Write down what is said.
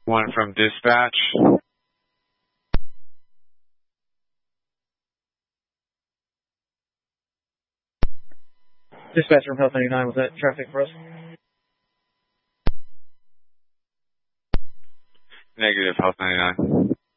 One from dispatch. Dispatch from Health 99, was that traffic for us? Negative, Health 99.